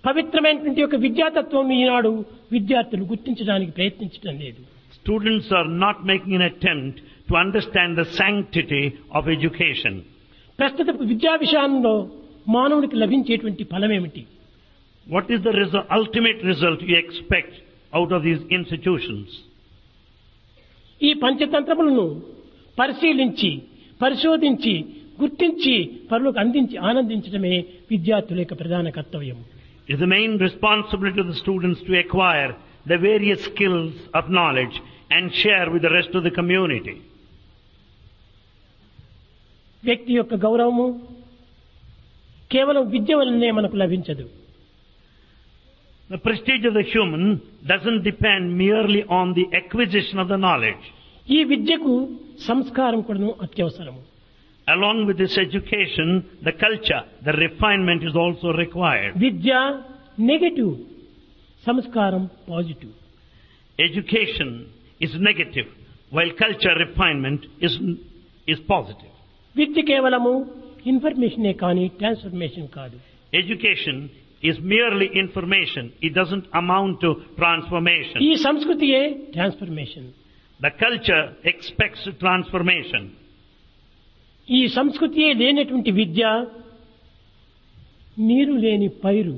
పవిత్రమైనటువంటి యొక్క విద్యాతత్వం ఈనాడు విద్యార్థులు గుర్తించడానికి ప్రయత్నించడం లేదు. Students are not making an attempt to understand the sanctity of education. ప్రస్తుత విద్యా విషయంలో మానవునికి లభించేటువంటి ఫలమేమిటి? What is the ultimate result you expect out of these institutions? ఈ పంచతంత్రములను పరిశీలించి పరిశోధించి గుర్తించి పరులకు అందించి ఆనందించడమే విద్యార్థుల యొక్క ప్రధాన కర్తవ్యం. It is the main responsibility of the students to acquire the various skills of knowledge and share with the rest of the community. వ్యక్తి యొక్క గౌరవము కేవలం విద్య వల్లనే మనకు లభించదు. The prestige of the human doesn't depend merely on the acquisition of the knowledge. ఈ విద్యకు సంస్కారం కూడా అత్యవసరము. Along with this education, the culture, the refinement is also required. Vidya negative, సంస్కారం positive. Education is negative, while culture refinement is positive. విద్య కేవలము ఇన్ఫర్మేషనే కానీ transformation కాదు. Education is merely information. It doesn't amount to transformation. ఈ సంస్కృతియే transformation. The culture expects transformation. ఈ సంస్కృతియే లేనటువంటి విద్య నీరు లేని పైరు.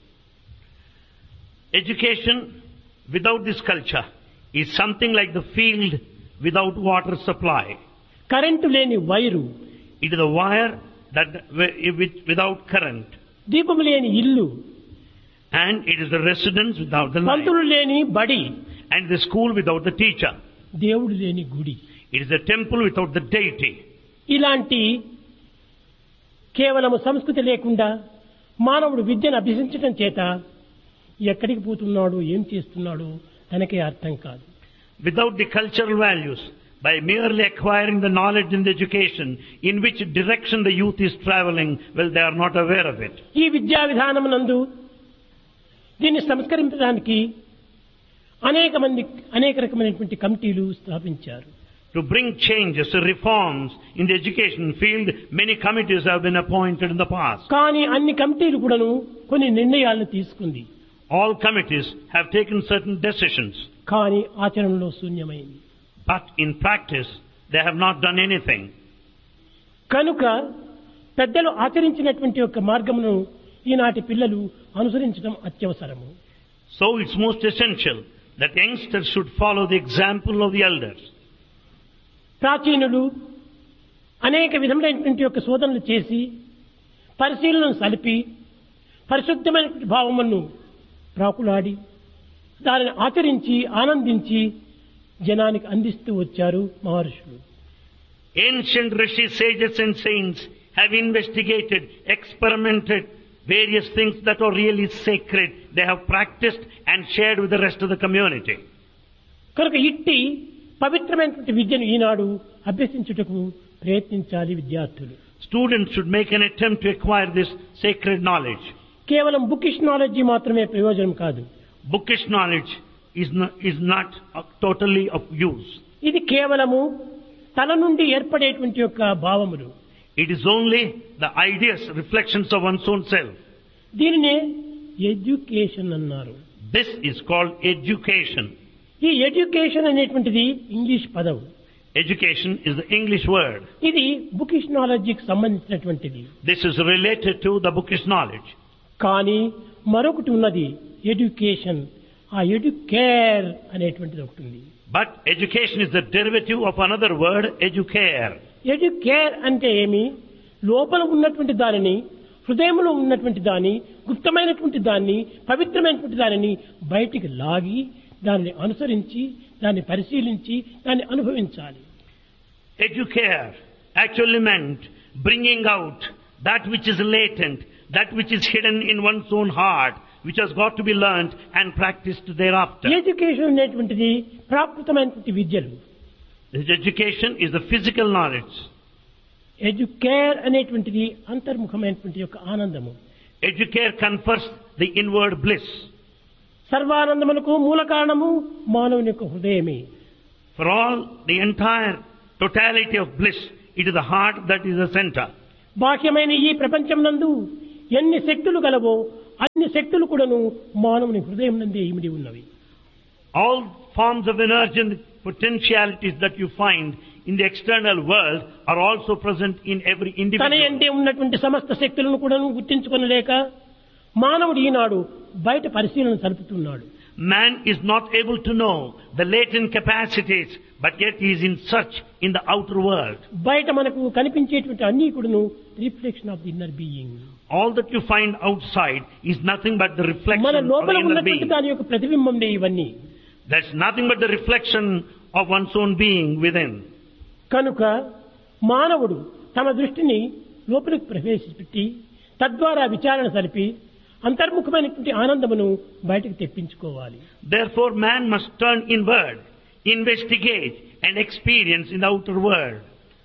Education without this culture is something like the field without water supply. Current లేని wire. It is a wire that without current. దీపము లేని ఇల్లు. And it is the residence without the light. పంతులు లేని బడి. And the school without the teacher. దేవుడు లేని గుడి. It is the temple without the deity. ఇలాంటి కేవలము సంస్కృతి లేకుండా మానవుడు విద్యను అభ్యసించడం చేత ఎక్కడికి పోతున్నాడు, ఏం చేస్తున్నాడు తనకే అర్థం కాదు. Without the cultural values, by merely acquiring the knowledge and the education, in which direction the youth is traveling, well, they are not aware of it. ఈ విద్యా విధానమునందు దీన్ని సంస్కరించడానికి అనేక రకమైనటువంటి కమిటీలు స్థాపించారు. To bring changes, reforms in the education field, many committees have been appointed in the past. కానీ అన్ని కమిటీలు కూడాను కొన్ని నిర్ణయాలను తీసుకుంది. All committees have taken certain decisions. కానీ ఆచరణలో శూన్యమైంది. But in practice, they have not done anything. కనుక పెద్దలు ఆచరించినటువంటి ఒక మార్గమును ఈనాటి పిల్లలు అనుసరించడం అత్యవసరము. So it's most essential that youngsters should follow the example of the elders. ప్రాచీనులు అనేక విధములైనటువంటి యొక్క శోధనలు చేసి పరిశీలనను సలిపి పరిశుద్ధమైనటువంటి భావములను ప్రాకులాడి దానిని ఆచరించి ఆనందించి జనానికి అందిస్తూ వచ్చారు మహర్షులు. Ancient rishis, sages and saints have investigated, experimented various things that are really sacred. They have practiced and shared with the rest of the community. కనుక ఇట్టి పవిత్రమైనటువంటి విద్యను ఈనాడు అభ్యసించుటకు ప్రయత్నించాలి విద్యార్థులు. Students should make an attempt to acquire this sacred knowledge. కేవలం bookish knowledge మాత్రమే ప్రయోజనం కాదు. Bookish knowledge is not totally of use. ఇది కేవలము తల నుండి ఏర్పడేటువంటి యొక్క భావములు. It is only the ideas, reflections of one's own self. దీనినే ఎడ్యుకేషన్ అన్నారు. This is called education. ఈ ఎడ్యుకేషన్ అనేటువంటిది ఇంగ్లీష్ పదం. Education is the English word. ఇది బుకిష్ నాలెడ్జికి సంబంధించినటువంటిది. This is related to the bookish knowledge. కానీ మరొకటి ఉన్నది ఎడ్యుకేషన్. ఆ ఎడ్యుకేర్ అనేటువంటిది ఒకటి ఉంది. But education is the derivative of another word, educare. Educare అంటే ఏమి? లోపల ఉన్నటువంటి దానిని, హృదయంలో ఉన్నటువంటి దాన్ని, గుప్తమైనటువంటి దాన్ని, పవిత్రమైనటువంటి దానిని బయటికి లాగి దానిని అనుసరించి దాన్ని పరిశీలించి దాన్ని అనుభవించాలి. Educare actually meant bringing out that which is latent, that which is hidden in one's own heart, which has got to be learnt and practiced thereafter. Education అనేటువంటిది ప్రాకృతమైనటువంటి విద్యలు. This education is the physical knowledge. Educare అనేటువంటిది అంతర్ముఖమైనటువంటి యొక్క ఆనందము. Educare confers the inward bliss. సర్వానందములకు మూల కారణము మానవుని యొక్క హృదయమే. For all the entire totality of bliss, it is the heart that is the center. బాహ్యమైన ఈ ప్రపంచం నందు ఎన్ని శక్తులు గలవో అన్ని శక్తులు కూడాను మానవుని హృదయం నందే ఇమిడి ఉన్నవి. All forms of energy and potentialities that you find in the external world are also present in every తన individual. యందే ఉన్నటువంటి సమస్త శక్తులను కూడాను గుర్తించుకొనలేక మానవుడు ఈనాడు బయట పరిశీలన జరుపుతున్నాడు. Man is not able to know the latent capacities, but yet he is in search in the outer world. బయట మనకు కనిపించేటువంటి అన్ని కూడాను reflection of the inner being. All that you find outside is nothing but the మన reflection of లోపల the inner ఉన్నటువంటి being. దాని యొక్క ప్రతిబింబందే ఇవన్నీ. That's nothing but the reflection of one's own being within. కనుక మానవుడు తమ దృష్టిని లోపలికి ప్రవేశపెట్టి తద్వారా విచారణ జరిపి అంతర్ముఖమైనటువంటి ఆనందమును బయటకు తెప్పించుకోవాలి. Therefore man must turn inward, investigate and experience in the outer world.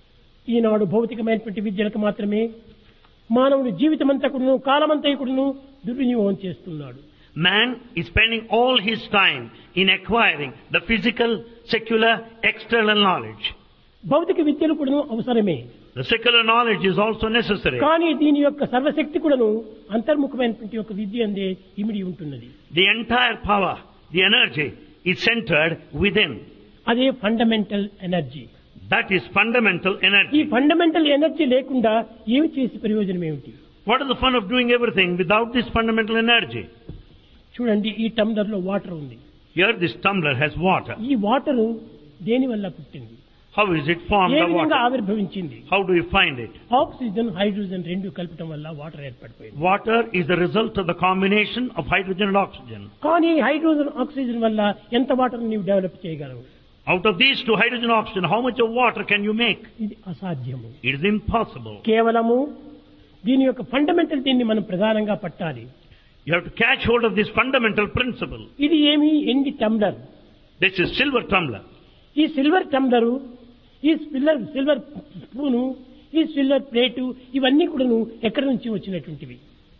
ఈనాడు భౌతికమైనటువంటి విద్యలకు మాత్రమే మానవుడు జీవితమంతా కూడాను కాలమంతా కూడాను దుర్వినియోగం చేస్తున్నాడు. Man is spending all his time in acquiring the physical, secular, external knowledge. భౌతిక విద్యలు కూడాను అవసరమే. The secular knowledge is also necessary. కానీ దీని యొక్క సర్వశక్తి కూడాను అంతర్ముఖమైనటువంటి యొక్క విద్య అందే ఇమిడి ఉంటున్నది. The entire power, the energy is centered within. అదే fundamental energy. That is fundamental ఈ energy. ఫండమెంటల్ ఎనర్జీ లేకుండా ఏమి చేసి ప్రయోజనం ఏమిటి? What is the fun of doing everything without this fundamental energy? చూడండి, ఈ టంబ్లర్ లో వాటర్ ఉంది. Here this tumbler has water. ఈ వాటర్ దేని వల్ల పుట్టింది? How is it formed A the విధంగా water? ఆవిర్భవించింది? How do you find it? Oxygen hydrogen రెండు కలపటం వల్ల water ఏర్పడిపోయింది. Water is the result of the combination of hydrogen and oxygen. కానీ hydrogen oxygen వల్ల ఎంత వాటర్ నీవు డెవలప్ చేయగలవు? Out of these two, hydrogen and oxygen, how much of water can you make? ఇది అసాధ్యము. It is impossible. కేవలము దీని యొక్క ఫండమెంటల్ దీన్ని మనం ప్రధానంగా పట్టాలి. You have to catch hold of this fundamental principle. ఇది ఏమి? ఎండి tumbler. This is silver tumbler. ఈ సిల్వర్ టంబ్లరు, ఈ సిల్వర్ స్పూను, ఈ సిల్వర్ ప్లేటు ఇవన్నీ కూడాను ఎక్కడి నుంచి వచ్చినటువంటివి?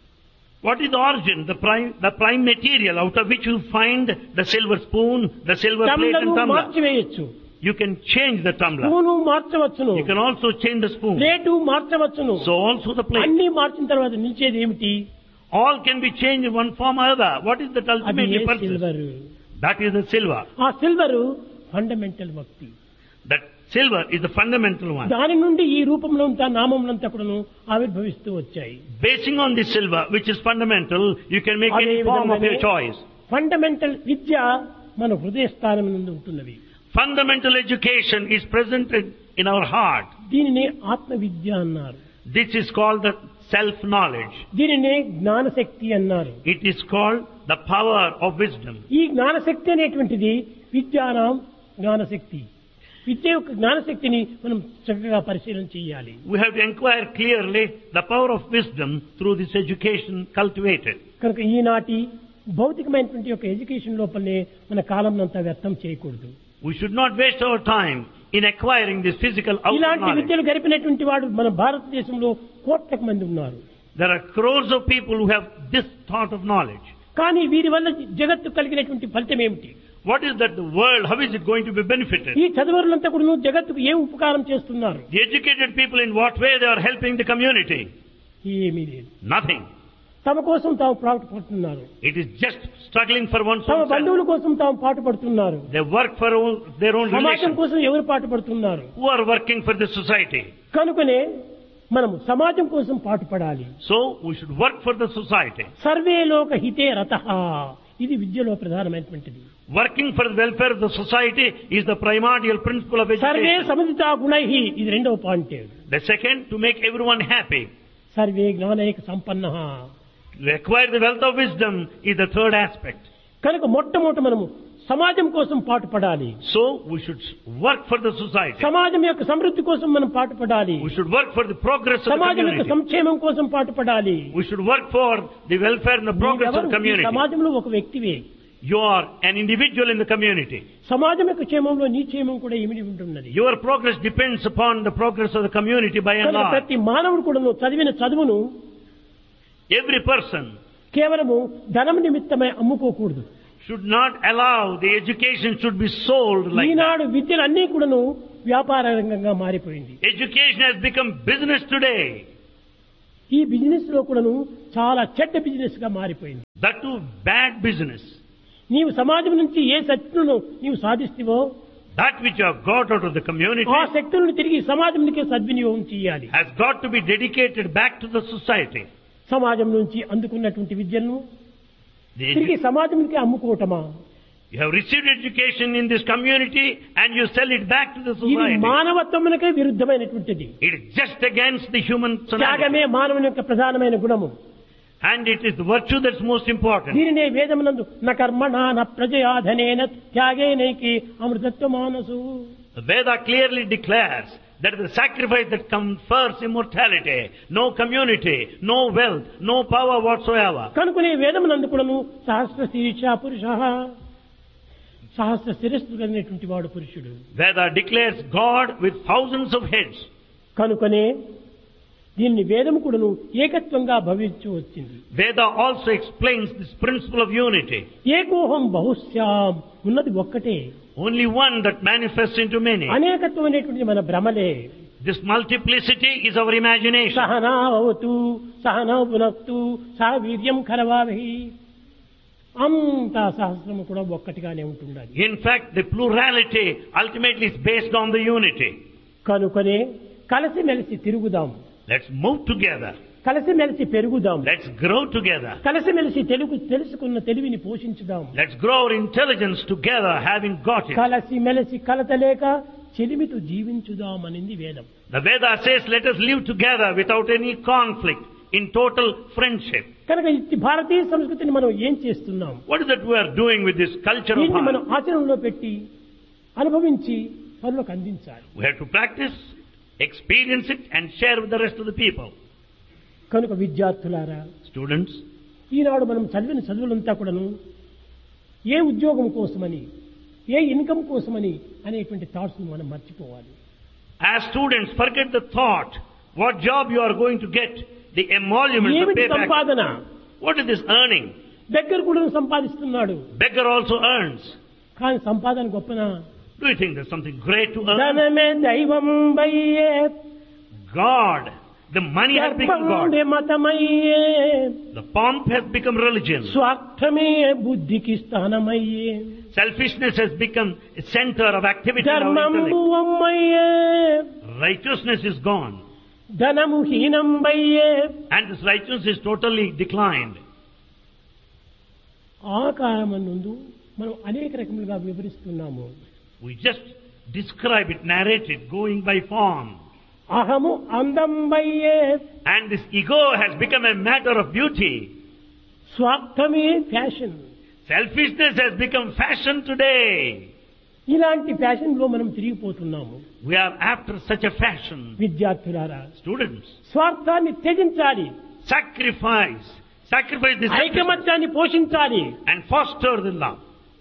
What is the origin, the prime material out of which you find the silver spoon, the silver plate and టంబ్లరు tumbler? మార్చివేయచ్చు. You can change the tumbler. Spoon మార్చవచ్చును. You can also change the spoon. Plate మార్చవచ్చును. So also the plate. అన్ని మార్చిన తర్వాత నిలిచేది ఏమిటి? All can be changed in one form or other. What is that అది ultimately A purpose? Silver. That is the silver. ఆ silver fundamental భక్తి. That silver is the fundamental one. దాని నుండి ఈ రూపంలో నామంలంతా కూడాను ఆవిర్భవిస్తూ వచ్చాయి. Basing on this silver, which is fundamental, you can make any form of your choice. Fundamental విద్య మన హృదయ స్థానం నుండి ఉంటున్నది. Fundamental education is presented in our heart. దీనిని ఆత్మ విద్య అన్నారు. This is called the self-knowledge. దీనినే జ్ఞానశక్తి అన్నారు. It is called the power of wisdom. ఈ జ్ఞానశక్తి అనేటువంటిది విద్యానాం జ్ఞానశక్తి. విద్య యొక్క జ్ఞానశక్తిని మనం చక్కగా పరిశీలన చేయాలి. We have to inquire clearly the power of wisdom through this education cultivated. కనుక ఈనాటి భౌతికమైనటువంటి యొక్క ఎడ్యుకేషన్ లోపలనే మన కాలం అంతా వ్యర్థం చేయకూడదు. We should not waste our time in acquiring this physical outer ఇలాంటి knowledge. విద్యలు గడిపినటువంటి వాడు మన భారతదేశంలో కోట్లకు మంది ఉన్నారు. There are crores of people who have this thought of knowledge. కానీ వీరి వల్ల జగత్తు కలిగినటువంటి ఫలితం ఏమిటి? What is that the world, how is it going to be benefited? ఈ చదువులంతా కూడా జగత్తుకు ఏం ఉపకారం చేస్తున్నారు? The educated people, in what way they are helping the community? ఏమీ లేదు. Nothing. తమ కోసం తాము పాటుపడుతున్నారు. It is just struggling for one's తమ own self. బంధువుల కోసం తాము పాటుపడుతున్నారు. They work for their own సమాజం relations. కోసం ఎవరు పాటుపడుతున్నారు? Who are working for the society. కనుకనే మనము సమాజం కోసం పాటుపడాలి. So we should work for the society. Survey లోక హితే రతః, ఇది విద్యలో ప్రధానమైనటువంటిది. Working for the welfare of the society is the primordial principle of survey education. సముదితా గుణైః, ఇది రెండవ point. The second, to make everyone happy. Survey జ్ఞానైక సంపన్నః. To acquire the wealth of wisdom is the third aspect. కనుక మొట్టమొదట మనము సమాజం కోసం పాటుపడాలి. So we should work for the society. సమాజం యొక్క సమృద్ధి కోసం మనం పాటుపడాలి. We should work for the progress of the సమాజం యొక్క community. సంక్షేమం కోసం పాటుపడాలి. We should work for the welfare and the progress of the నీవెవరు? ఈ community. సమాజంలో ఒక వ్యక్తివే. You are an individual in the community. సమాజం యొక్క క్షేమంలో నీ క్షేమం కూడా ఇమిడి ఉంటున్నది. Your progress depends upon the progress of the community by and కనుక large. ప్రతి మానవుడు కూడా చదివిన చదువును Every person కేవలము ధనం నిమిత్తమై అమ్ముకోకూడదు. should not allow the education should be sold like that. ఈనాడు విద్యలన్నీ కూడాను వ్యాపార రంగంగా మారిపోయింది. Education has become business today. ఈ బిజినెస్ లో కూడాను చాలా చెడ్డ బిజినెస్ గా మారిపోయింది. That too bad business. నీవు సమాజం నుంచి ఏ శక్తులను నీవు సాధిస్తావో That which you have got out of the community ఆ శక్తులను తిరిగి సమాజంకే సద్వినియోగం చేయాలి. has got to be dedicated back to the society. సమాజం నుంచి అందుకున్నటువంటి విద్యను The- తిరిగి సమాజంకే అమ్ముకోవటమా? You have received education in this community and you sell it back to the ఇది society. మానవత్వమునకే విరుద్ధమైనటువంటిది. It is just against the human personality. త్యాగమే మానవుని యొక్క ప్రధానమైన గుణము. And it is the virtue that's most important. దీనినే వేదమునందు న కర్మణా న ప్రజయాధనేన త్యాగేనైకి అమృతత్వ మానసు. The Veda clearly declares that the sacrifice that confers immortality, no community, no wealth, no power whatsoever. కనుకనే వేదమునందు కూడాను సహస్ర శీర్ష పురుష, సహస్ర శిరస్సు కలిగినటువంటి వాడు పురుషుడు. Veda declares God with thousands of heads. కనుకనే దీన్ని వేదము కూడాను ఏకత్వంగా భవించి వచ్చింది. Veda also explains this principle of unity. ఏకోహం బహుశ్యాం, ఉన్నది ఒక్కటే. Only one that manifests into many. అనేకత్వం అనేటువంటిది మన భ్రమలే. This multiplicity is our imagination. సహనావతు సహనౌ పునక్తు సహ వీర్యం కరవావహి. అంతా సహస్రము కూడా ఒక్కటిగానే ఉంటుండాలి. In fact, the plurality ultimately is based on the unity. కనుకనే కలిసిమెలిసి తిరుగుదాం, Let's move together. కలిసిమెలిసి పెరుగుదాం, Let's grow together. కలిసిమెలిసి తెలుసుకున్న తెలివిని పోషించుదాం. Let's grow our intelligence together, having got it. కలిసిమెలిసి కలతలేక చెలిమితో జీవించుదామనింది వేదం. The Veda says, let us live together without any conflict, in total friendship. కనుక ఈ భారతీయ సంస్కృతిని మనం ఏం చేస్తున్నాం? What is that we are doing with this culture of దీన్ని మనం ours? ఆచరణలో పెట్టి అనుభవించి పనులకు అందించాలి. We have to practice, experience it, and share with the rest of the people. కనుక విద్యార్థులారా, Students, ఈనాడు మనం చదివిన చదువులంతా కూడాను ఏ ఉద్యోగం కోసమని, ఏ ఇన్కమ్ కోసమని అనేటువంటి థాట్స్ మనం మర్చిపోవాలి. as students, forget the thought, what job you are going to get, the emoluments, the ఏమిటి payback. సంపాదన? What is this earning? దగ్గర కూడా సంపాదిస్తున్నాడు, Beggar also earns. కానీ సంపాదన గొప్పనా? Do you think there's something great to earn? ధనమే దైవం వయ్యే, God, the money has become God. గర్భమే మతమయ్యే, The pomp has become religion. స్వార్థమే బుద్ధికి స్థానమయ్యే, Selfishness has become a center of activity in our ధర్మము intellect. అమ్మయ్యే, Righteousness is gone. ధనము హీనం వయ్యే. And this righteousness is totally declined. ఆ కాలమందు మనం అనేక రకములుగా వివరిస్తున్నాము. We just describe it, narrate it, going by form. అహము అందం వయ్యే, And this ego has become a matter of beauty. స్వార్థమే fashion. Selfishness has become fashion today. ఇలాంటి fashion లో మనం తిరిగిపోతున్నాము. We are after such a fashion. విద్యార్థులారా, Students, స్వార్థాన్ని త్యజించాలి, sacrifice this ఐకమత్యాన్ని పోషించాలి, and foster the love.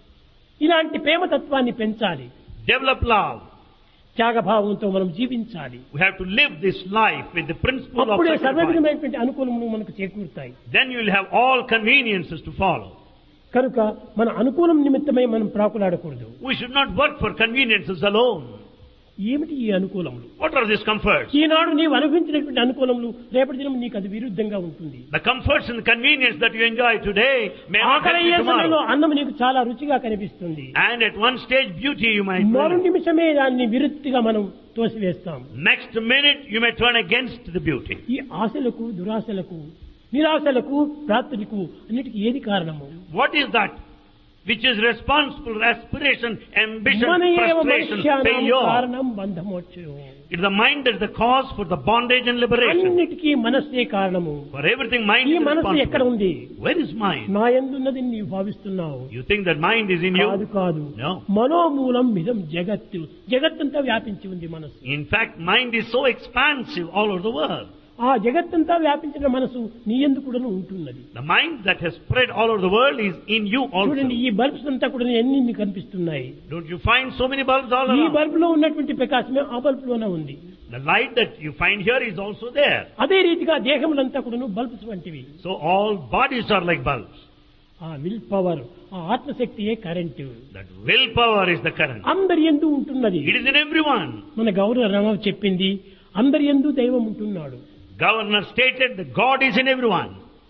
ఇలాంటి ప్రేమతత్వాన్ని పెంచాలి, Develop love. త్యాగభావంతో మనం జీవించాలి. We have to live this life with the principle of అప్పుడే sacrifice. సర్వవిధమైనటువంటి అనుకూలములు మనకు చేకూరుతాయి. Then you will have all conveniences to follow. కనుక మన అనుకూలం నిమిత్తమై మనం ప్రాకులాడకూడదు. We should not work for conveniences alone. ఏమిటి ఈ అనుకూలములు? What are these comforts? ఈనాడు నీవు అనుభవించినటువంటి అనుకూలములు రేపటి దినం నీకు అది విరుద్ధంగా ఉంటుంది. The comforts and the convenience that you enjoy today may not help ఆకలి you అయ్యే సమయంలో tomorrow. అన్నం నీకు చాలా రుచిగా కనిపిస్తుంది. And at one stage beauty you might మరు feel. నిమిషమే దాన్ని విరుద్ధిగా మనం తోసివేస్తాం. Next minute you may turn against the beauty. ఈ ఆశలకు, దురాశలకు, నిరాశలకు, ప్రాప్తులకు అన్నిటికీ ఏది కారణము? What is that which is responsible? Aspiration, ambition, మన ఏవ frustration, మనుష్యానాం failure. కారణం బంధమోక్షం. It's the mind that's the cause for the bondage and liberation. అన్నిటికీ మనస్సే కారణము. For everything mind ఈ is మనస్సు ఎక్కడ responsible. ఉంది? Where is mind? నా యందున్నది నీవు భావిస్తున్నావు. You think that mind is in కాదు you? కాదు, No. మనోమూలం మిదం జగత్తు. జగత్తంతా వ్యాపించి ఉంది మనస్సు. In fact, mind is so expansive all over the world. ఆ జగత్తంతా వ్యాపించిన మనసు నీ యందు కూడా ఉంటున్నది. The mind that has spread all over the world is in you చూడండి, also. ఈ బల్బ్స్ అంతా కూడా ఎన్ని కనిపిస్తున్నాయి. Don't you find so many bulbs all ఈ around? బల్బ్ లో ఉన్నటువంటి ప్రకాశమే ఆ బల్బ్ లోనే ఉంది. The light that you find here is also there. అదే రీతిగా దేహములంతా కూడా బల్బ్స్ వంటివి. So all bodies are like bulbs. ఆ విల్ పవర్, ఆ ఆత్మశక్తియే current. That willpower is the current. అందరి యందు ఉంటున్నది. It is in everyone. మన గౌరవ రామ చెప్పింది, అందరి యందు దైవం ఉంటున్నాడు. governor stated that God is in everyone.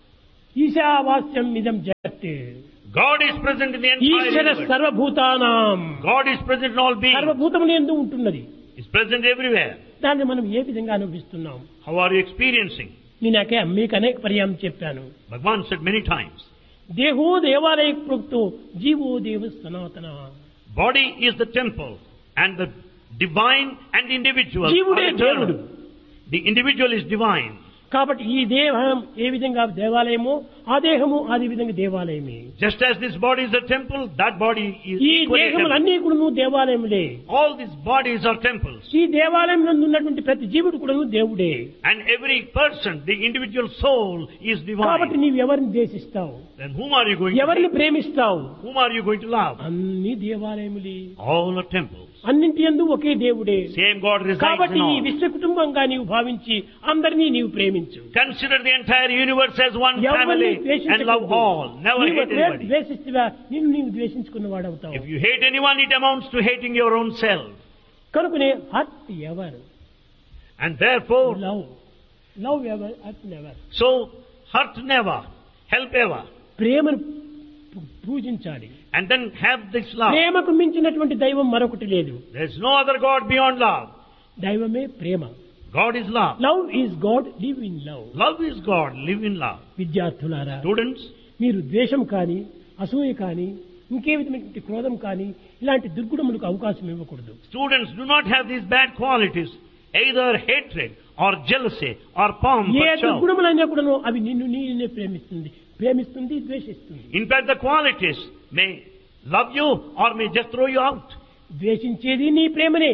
ఈశావాస్యం ఇదం జగత్. God is present in the entire Eshwara universe. సర్వభూతానాం. God is present in all beings. సర్వభూతములందు ఉంటున్నది. Is present everywhere. దాన్ని మనం ఏ విధంగా అనుభవిస్తున్నాం? How are you experiencing? నేనకే మీకు అనేక పర్యాయం చెప్పాను. Bhagavan said many times, దేహో దేవాలయ ప్రోక్తో జీవో దేవ సనాతన. body is the temple and the divine and the individual జీవుడే are దేవుడు. eternal. The individual is divine. కాబట్టి ఈ దేహం ఏ విధంగా దేవాలయమో ఆ దేహము అదే విధంగా దేవాలయమే. Just as this body is a temple, that body is ఈ equally a temple. దేహములన్నీ కూడా దేవాలయములే. All these bodies are temples. ఈ దేవాలయంలో ఉన్నటువంటి ప్రతి జీవుడు కూడా దేవుడే. And every person, the individual soul is కాబట్టి divine. నీవు ఎవరిని ద్వేషిస్తావు? Then whom are you going to ఎవరిని hate? ప్రేమిస్తావు? Whom are you going to love? అన్ని దేవాలయములే. All are temples. అన్నింటి యందు ఒకే దేవుడే. Same God resides కాబట్టి in ఈ all. విశ్వ కుటుంబంగా నీవు భావించి అందరినీ నీవు ప్రేమించు. Consider the entire universe as one ఎవరిని family and ద్వేషించకూడదు. love all. Never నీవు hate anybody. ద్వేషిస్తువా నిన్ను నీవు ద్వేషించుకున్న వాడవుతావు. If you hate anyone, it amounts to hating your own self. కనుకనే hurt ever, And therefore, love ever, hurt never. so hurt never, help ever. ప్రేమను పూజించాలి. And then have this love. ప్రేమకు మించినటువంటి దైవం మరొకటి లేదు. There is no other God beyond love. దైవమే ప్రేమ. God is love. Love is God, live in love. Love is God. Live in love. విద్యార్థులారా, Students, మీరు ద్వేషం కానీ అసూయ కానీ ఇంకే విధమైనటువంటి క్రోధం కానీ ఇలాంటి దుర్గుణములకు అవకాశం ఇవ్వకూడదు. students do not have these bad qualities, either hatred or jealousy or pomp A or show. దుర్గుణములైనా కూడాను అవి నిన్ను నీనే ప్రేమిస్తుంది, ద్వేషిస్తుంది. In fact, the qualities may love you or may just throw you out. ద్వేషించేది నీ ప్రేమనే,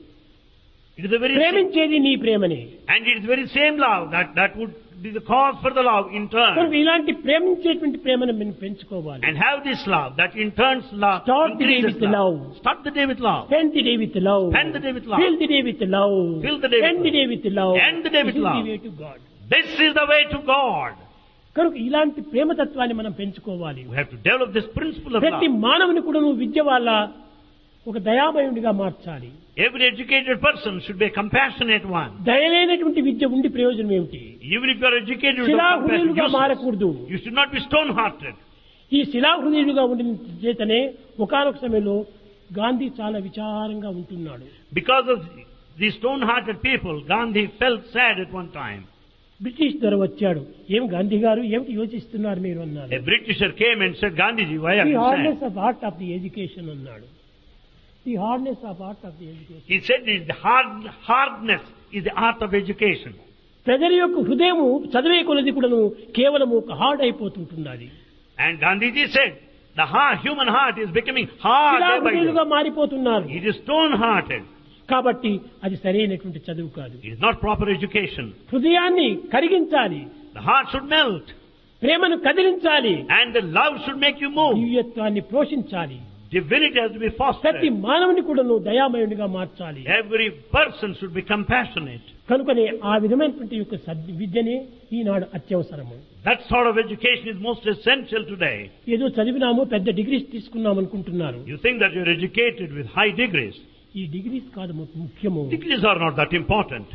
It is the very same, ప్రేమించేది నీ ప్రేమనే. and it is the very same love that would be the cause for the love in కనుక turn. ఇలాంటి ప్రేమించేటువంటి ప్రేమను మనం పెంచుకోవాలి. And have this love that in turns love Start the day increases with love. love. Start the day with love. Spend the day with love. Spend the day with love. Fill the day with love. Fill the day with End the love. day with love. End the day with This is love. the way to God. This is the way to God. కనుక ఇలాంటి ప్రేమతత్వాన్ని మనం పెంచుకోవాలి. We have to develop this principle of ప్రతి love. మానవుని కూడా నువ్వు విద్య వల్ల ఒక దయామయుడిగా మార్చాలి. Every educated person should be a compassionate one. దయలేనటువంటి విద్య ఉండి ప్రయోజనం ఏమిటి? Even if you are educated with శిలాహృదయులుగా compassion, మారకూడదు. you should not be stone-hearted. ఈ శిలాహృదయులుగా ఉండిన చేతనే ఒకానొక సమయంలో గాంధీ చాలా విచారంగా ఉంటున్నాడు. Because of these stone-hearted people, Gandhi felt sad at one time. British దొర వచ్చాడు. ఏం గాంధీ గారు ఏమిటి యోచిస్తున్నారు మీరు అన్నారు. A Britisher came and said, Gandhiji, why are the you hardness sad? Of art of the education అన్నాడు. The hardness of art of the education. He said, the hardness is the art of education. ప్రజల యొక్క హృదయము చదివే కొలది కూడాను కేవలం ఒక hard అయిపోతుంటున్నది. And Gandhiji said, the human heart is becoming hard day by శిలాహృదయులుగా day. మారిపోతున్నారు. It is stone-hearted. కాబట్టి అది సరైనటువంటి చదువు కాదు. It is not proper education. హృదయాన్ని కరిగించాలి, The heart should melt. ప్రేమను కదిలించాలి, And the love should make you move. దివ్యత్వాన్ని పోషించాలి. Divinity has to be ప్రతి fostered. మానవుని కూడాను దయామయునిగా మార్చాలి. Every person should be compassionate. కనుకనే ఆ విధమైనటువంటి యొక్క విద్యనే ఈనాడు అత్యవసరము. That sort of education is most essential today. ఏదో చదివినాము, పెద్ద డిగ్రీస్ తీసుకున్నాం అనుకుంటున్నారు. You think that you're educated with high degrees. ఈ డిగ్రీస్ కాదు ముఖ్యము. Degrees are not that important.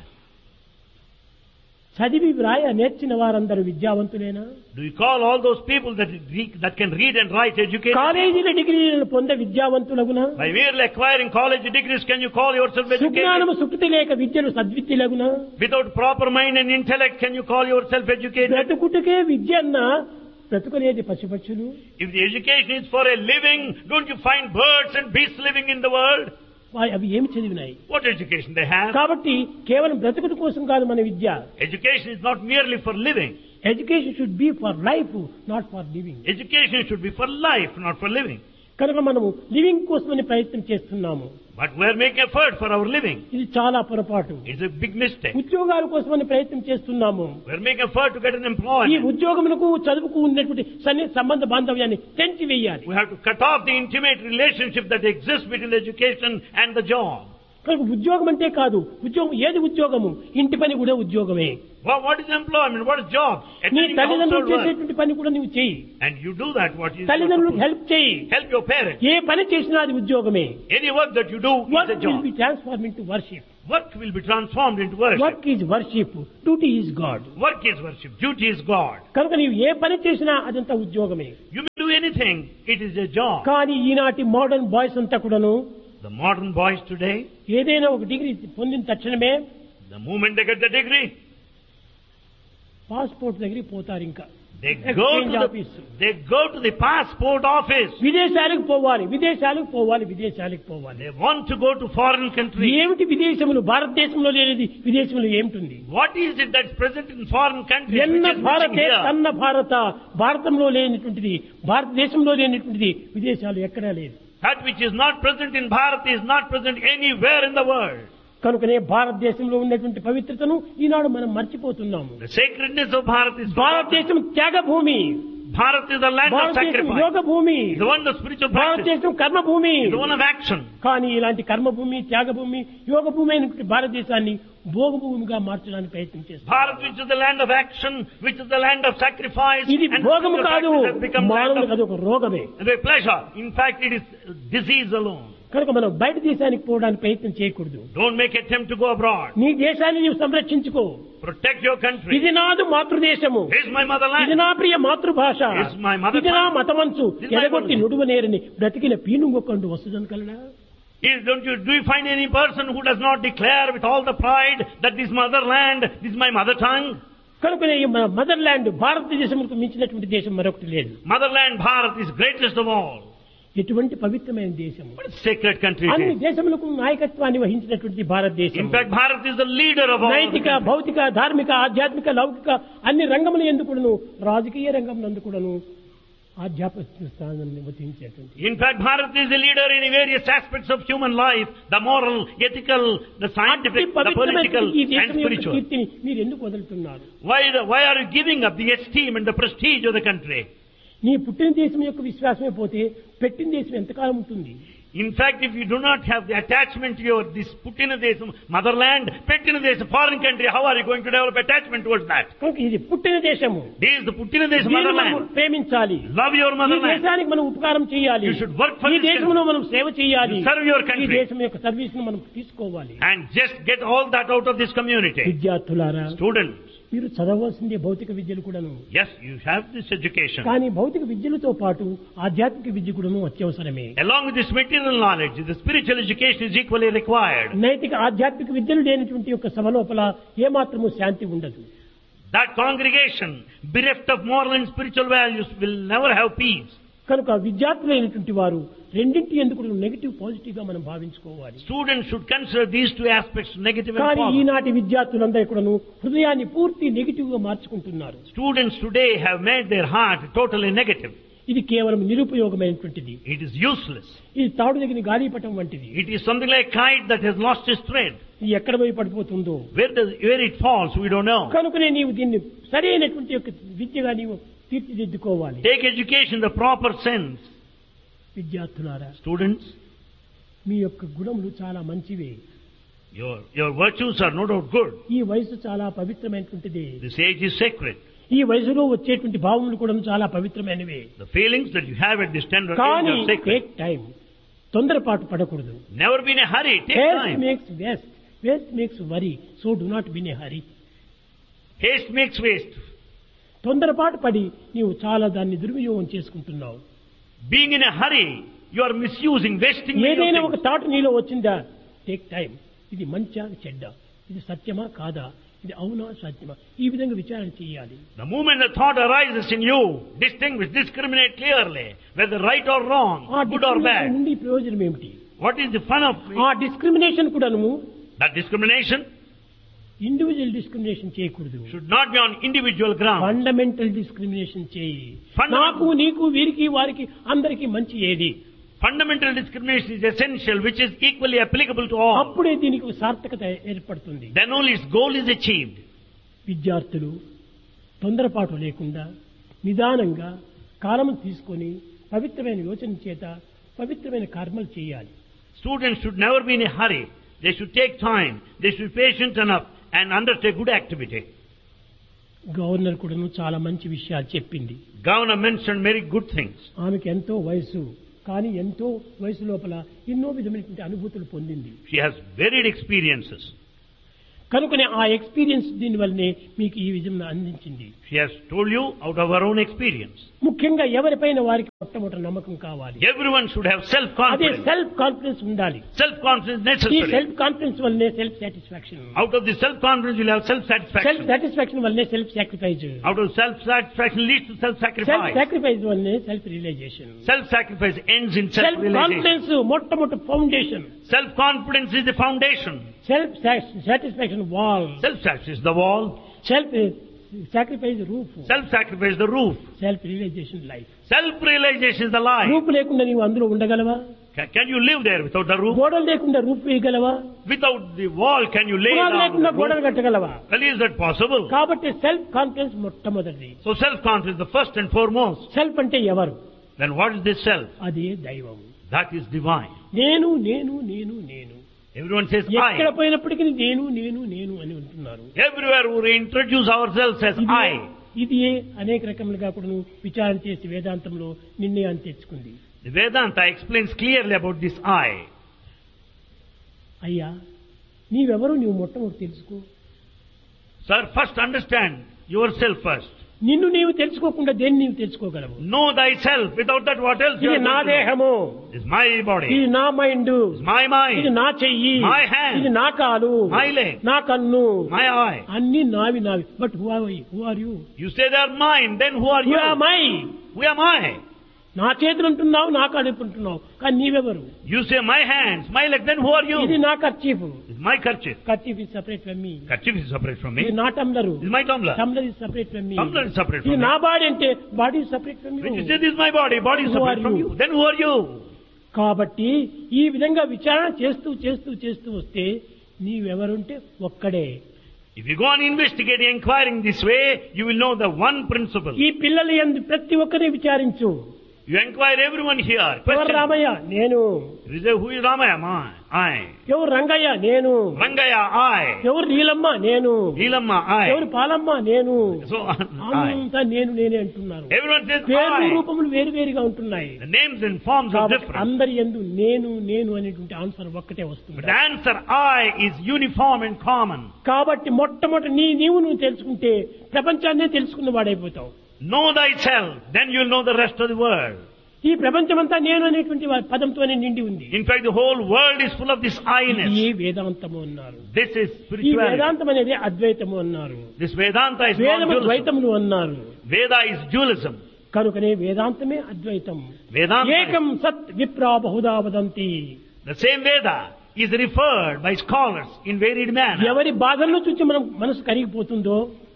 చదివి వ్రాయ నేర్చిన వారందరూ విద్యావంతులేనా? Do you call all those people that can read and write educated? కాలేజీల డిగ్రీలను పొంద విద్యావంతులగునా? By merely acquiring college degrees, can you call yourself educated? సుజ్ఞానము Sukriti లేక విద్యను సద్విద్యలగునా? Without proper mind and intellect, can you call yourself educated? బ్రతుకుటకే విద్య అన్నా బ్రతుకునేది పశుపక్షులు. If the education is for a living, don't you find birds and beasts living in the world? అవి ఏమి చదివినాయి? What education they have? కాబట్టి కేవలం బ్రతుకుట కోసం కాదు మన విద్య. Education is not merely for living. Education should be for life, not for living. Education should be for life, not for living. కనుక మనము లివింగ్ కోసమని ప్రయత్నం చేస్తున్నాము. But we are making effort for our living. ఇది చాలా పొరపాటు. It's a big mistake. ఉద్యోగాల కోసమని ప్రయత్నం చేస్తున్నాము. We are making effort to get an ఈ employment. ఉద్యోగములకు చదువుకు ఉన్నటువంటి సంబంధ బాంధవ్యాన్ని తెంచి వేయాలి. We have to cut off the intimate relationship that exists between the education and the job. కనుక ఉద్యోగం అంటే కాదు, ఉద్యోగం ఏది ఉద్యోగము, ఇంటి పని కూడా ఉద్యోగమే. What is employment? What is job? నీ Attending తల్లిదండ్రులు household work. చేసేటువంటి పని కూడా నువ్వు చెయ్యి, And you do that what is తల్లిదండ్రులకు హెల్ప్ చేయి. help your parents. ఏ పని చేసినా అది ఉద్యోగమే. Any work that you do work is a will job. Be transform into worship. Work will be transformed into worship. Work is worship, duty is God. Work is worship. Duty is God. కనుక నీవు ఏ పని చేసినా అదంతా ఉద్యోగమే. You may do anything. It is a job. కానీ ఈనాటి modern boys అంతా కూడాను The modern boys today, ఏదైనా ఒక డిగ్రీ పొందిన తక్షణమే the moment they get the degree, passport దగ్గరికి పోతారు. ఇంకా they Exchange office. go to the passport office. విదేశాలకు పోవాలి, విదేశాలకు పోవాలి, విదేశాలకు పోవాలి. They want to go to foreign countries. ఏమిటి విదేశములు? భారతదేశంలో లేనిది విదేశంలో ఏమిటి? What is it that's present in foreign countries ఎన్న which is missing భారతే here? తన్న భారత, భారతంలో లేనిటువంటిది, భారతదేశంలో లేనిటువంటిది విదేశాలు ఎక్కడా లేదు. That which is not present in Bharat is not present anywhere in the world. కనుకనే భారతదేశంలో ఉన్నటువంటి పవిత్రతను ఈనాడు మనం మర్చిపోతున్నాము. The sacredness of Bharat is forgotten. భారతదేశం Thyagabhoomi, Bharat is the land of భారతదేశం sacrifice. యోగ భూమి, The one of spiritual practice. భారతదేశం కర్మభూమి. The one of action. కానీ ఇలాంటి కర్మభూమి, త్యాగభూమి, యోగ భూమి అయినటువంటి భారతదేశాన్ని భోగభూమిగా మార్చడానికి ప్రయత్నం చేస్తారు. Bharat, which is the land of action, which is the land of sacrifice, ఇది and భోగము spiritual కాదు, practice has become land మానవులకు of అది ఒక రోగమే. the pleasure. In fact, it is disease alone. కనుక మనం బయట దేశానికి పోవడానికి ప్రయత్నం చేయకూడదు. Don't make attempt to go abroad. నీ దేశాన్ని నీవు సంరక్షించుకో. Protect your country. ఇది నాదు మాతృదేశము, This is my ఇది motherland. నా ప్రియ మాతృభాష, This is my mother ఇది నా tongue. మతమంచు, This is my ఎడగొట్టి mother. నుడువనేరని బ్రతికిన పీనుగొక్కండు వస్తుందని కలడా. Do you find any person who does not declare with all the pride that this motherland, this is my mother tongue? కనుక మన mother land భారతదేశంకు మించినటువంటి దేశం మరొకటి లేదు. Motherland Bharat is greatest of all. ఎటువంటి పవిత్రమైన దేశము, What a sacred country it అన్ని is. దేశములకు నాయకత్వాన్ని వహించినటువంటి భారతదేశం. In fact, Bharat is the leader of all. నైతిక, భౌతిక, ధార్మిక, ఆధ్యాత్మిక, లౌకిక అన్ని రంగముల ఎందుకును, రాజకీయ రంగం నందుకును ఆధ్యాత్మిక స్థానాన్ని వహించేటువంటి. In fact, Bharat is the leader in various aspects of human life, the moral, ethical, the scientific, the political ఈ and దేశం యొక్క spiritual. కీర్తిని మీరు ఎందుకు వదులుతున్నారు? Why are you giving up the esteem and the prestige of the country? నీ పుట్టిన దేశం యొక్క విశ్వాసమే పోతే పెట్టిన దేశం ఎంతకాలం ఉంటుంది? In fact, if you do not have the attachment to your this Putina Desam, motherland, Petina Desam, foreign country, how are you going to develop attachment towards that? కనుక ఇది పుట్టిన దేశము, This is the Putina Desam, దీన్ని మనం motherland. ప్రేమించాలి. Love your ఈ motherland. దేశానికి మనం ఉపకారం చేయాలి. You should work for ఈ this దేశంలో మనం సేవ చేయాలి. You serve your country. ఈ దేశం యొక్క సర్వీస్ ను మనం తీసుకోవాలి. And just get all that out of this community. విద్యార్థులారా, Students, మీరు చదవవలసిందే భౌతిక విద్యలు కూడాను. yes, you have this education. కానీ భౌతిక విద్యలతో పాటు ఆధ్యాత్మిక విద్య కూడాను అత్యవసరమే. Along with this material knowledge, the spiritual education is equally required. నైతిక ఆధ్యాత్మిక విద్యలు లేనటువంటి యొక్క సభ లోపల ఏమాత్రము శాంతి ఉండదు. That congregation, bereft of moral and spiritual values, will never have peace. కనుక విద్యార్థులైనటువంటి వారు రెండింటి ఎందుకు నెగిటివ్ పాజిటివ్ గా మనం భావించుకోవాలి. Students should consider these two aspects, negative and కానీ positive. ఈనాటి విద్యార్థులందరూ కూడాను హృదయాన్ని పూర్తి నెగిటివ్ గా మార్చుకుంటున్నారు. Students today have made their heart totally negative. ఇది కేవలం నిరుపయోగమైనటువంటిది. It is useless. ఇది తాడు దగ్గర గాలిపటం వంటిది. It is something like kite that has lost its thread. ఇది ఎక్కడ పోయి పడిపోతుందో. Where it falls, we don't know. కనుకనే నీవు దీన్ని సరైనటువంటి యొక్క విద్యగా నీవు తీర్చిదిద్దుకోవాలి. Take education in the proper sense. విద్యార్థులారా, Students, మీ యొక్క గుణములు చాలా మంచివే. your virtues are no doubt good. ఈ వయసు చాలా పవిత్రమైనటువంటిది. This age is sacred. ఈ వయసులో వచ్చేటువంటి భావములు కూడా చాలా పవిత్రమైనవి. The feelings that you have at this tender age కానీ are sacred. టేక్ టైం, తొందరపాటు పడకూడదు. Never be in a hurry. Take Haste time. makes waste, waste makes worry, so do not be in a hurry. Haste makes waste. తొందరపాటు పడి నీవు చాలా దాన్ని దుర్వినియోగం చేసుకుంటున్నావు. Being in a hurry, you are misusing, wasting ఏదైనా your ఒక things. Thought నీలో వచ్చిందా, టేక్ టైం. ఇది మంచా చెడ్డ, ఇది సత్యమా కాదా, ఇది అవునా సత్యమా, ఈ విధంగా విచారణ చేయాలి. The moment the thought arises in you, distinguish, discriminate clearly whether right or wrong, ఆ good or discrimination bad. నుండి ప్రయోజనం ఏమిటి? What is the fun of ఆ డిస్క్రిమినేషన్ కూడాను that discrimination? ఇండివిజువల్ డిస్క్రిమినేషన్ చేయకూడదు. Should not be on individual ground. Fundamental discrimination చేయి. Fundamental- నాకు నీకు వీరికి వారికి అందరికి మంచి ఏది, Fundamental discrimination is essential, which is equally applicable to all. అప్పుడే దీనికి ఒక సార్థకత ఏర్పడుతుంది. Then only its goal is achieved. విద్యార్థులు తొందరపాటు లేకుండా నిదానంగా కాలము తీసుకొని పవిత్రమైన యోచన చేత పవిత్రమైన కర్మలు చేయాలి. Students should never be in a hurry. They should take time. They should be patient enough and undertake good activity. Governor కూడాను చాలా మంచి విషయాలు చెప్పింది. Governor mentioned many good things. ఆమెకి ఎంతో వయసు, కానీ ఎంతో వయసు లోపల ఎన్నో విధమైనటువంటి అనుభూతులు పొందింది. She has varied experiences. కనుకనే ఆ ఎక్స్పీరియన్స్ దీని వల్లనే మీకు ఈ విజయం అందించింది. She has told you out of her own experience. ముఖ్యంగా ఎవరిపైన వారికి మొట్టమొదటి నమ్మకం కావాలి. Everyone should have అదే self-confidence. సెల్ఫ్ కాన్ఫిడెన్స్ ఉండాలి. Self-confidence ఈ necessary. సెల్ఫ్ కాన్ఫిడెన్స్ వల్లనే self satisfaction. Out of the self-confidence you'll have self self-satisfaction. Satisfaction వల్లనే self sacrifice. Out of self-satisfaction leads to self self-sacrifice. Sacrifice వల్లనే self realisation. Self-sacrifice ends in self self-realization. Confidence మొట్టమొదటి foundation. Self-confidence is the foundation. Self satisfaction wall. Self-satisfaction is the wall. Self sacrifice roof. Self-sacrifice is the roof. Self realisation life. Self-realization is the life. Roof లేకుండా నీవు అందులో ఉండగలవా? Can you live there without the roof? గోడలు లేకుండా roof వేయగలవా? Without the wall, can you lay పునాది down లేకుండా the గోడలు roof? కట్టగలవా? Well, is that possible? కాబట్టి self confidence మొట్టమొదటిది. So self-confidence is the first and foremost. Self అంటే ఎవరు? Then what is this self? అదే దైవం. That is divine. నేను నేను నేను నేను. Everyone says ఎక్కడ I. పోయినప్పటికీ నేను నేను నేను అని అంటున్నారు. Everywhere we introduce ourselves as I. ఇది అనేక రకములుగా కూడా విచారణ చేసి వేదాంతంలో నిర్ణయాన్ని తెచ్చుకుంది. The Vedanta explains clearly about this I. అయ్యా, నీవెవరు నీవు మొట్టమొదటి తెలుసుకో. Sir, first understand yourself first. నిన్ను నీవు తెలుసుకోకుండా దేన్ని నీవు తెలుసుకోగలవు? Know thyself. Without that, what else? you ఇది are నా going to know? దేహము, It's my body. ఇది నా మైండ్, It's my ఇది mind. నా చెయ్యి, My hand. ఇది నా కాలు, My leg. నా కన్ను, My eye. అన్ని నావి నావి. But who are you? You say they are mine. Then who are who you? Are my? Who am I? నా చేతులు అంటున్నావు, నా కాళ్ళు అంటున్నావు, కానీ నీవెవరు? You say my hands, my leg. Then who are ఇది you? నా kerchief. It's my kerchief. Kerchief is separate from me. Kerchief is separate from ఇది me. నా టంబ్లరు. It's my tumbler. Tumbler is separate from me. Tumbler is separate ఇది from నా me. Body అంటే body is separate from When you you. say this is my body, body is Who separate are from you? you. Then who are you? కాబట్టి ఈ విధంగా విచారణ చేస్తూ చేస్తూ చేస్తూ వస్తే నీవెవరుంటే ఒక్కడే. If you go on investigating, inquiring this way, you will know the one principle. ఈ పిల్లలు యందు ప్రతి ఒక్కరిని విచారించు. You inquire everyone here. ఎవరు Question. రామయ్య? నేను. You say, who is Ramaya? I. ఎవరు రంగయ్య? నేను. Rangaya, I. ఎవరు నీలమ్మ? నేను. Neelamma, ఎవరు I. పాలమ్మ? నేను. So, I. అంతా నేను నేనే అంటున్నారు. Everyone says పేరు I. రూపములు వేరు వేరుగా ఉంటున్నాయి. The names and forms are కాబట్టి different. అందరి యందు నేను నేను అనేటువంటి ఆన్సర్ ఒక్కటే But వస్తుంది. the answer I is uniform and common. కాబట్టి మొట్టమొదటి నీవు నువ్వు తెలుసుకుంటే ప్రపంచాన్నే తెలుసుకున్న వాడైపోతావు. Know thyself, then you'll know the rest of the world. ఈ ప్రపంచమంతా నేను అనేటువంటి పదంతోనే నిండి ఉంది. In fact, the whole world is full of this ఇది I-ness. వేదాంతము అన్నారు. This is ఈ spirituality. వేదాంతం అనేది అద్వైతము అన్నారు. This Vedanta is వేదము non-dualism. ద్వైతములు అన్నారు. Veda is dualism. కనుకనే వేదాంతమే అద్వైతం. Vedanta ఏకం సత్ విప్రా Bahuda వదంతి. The same Veda is referred by scholars in varied manner. ఎవరి బాధలను చూసి మనం మనసు కరిగిపోతుందో,